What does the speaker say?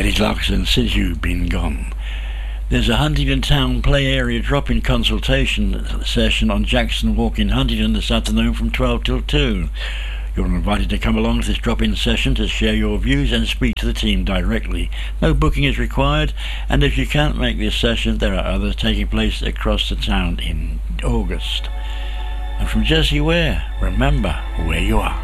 Kelly Clarkson, Since You've Been Gone. There's a Huntingdon Town Play Area drop-in consultation session on Jackson Walk in Huntingdon this afternoon from 12 till 2. You're invited to come along to this drop-in session to share your views and speak to the team directly. No booking is required, and if you can't make this session, there are others taking place across the town in August. And from Jessie Ware, remember where you are.